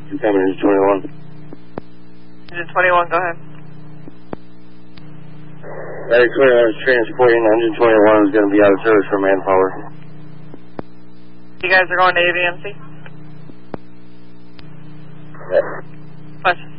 You coming in 21. Engine 21, go ahead. Medic 21 is transporting. Engine 21 is going to be out of service for manpower. You guys are going to AVMC? Yes. Question.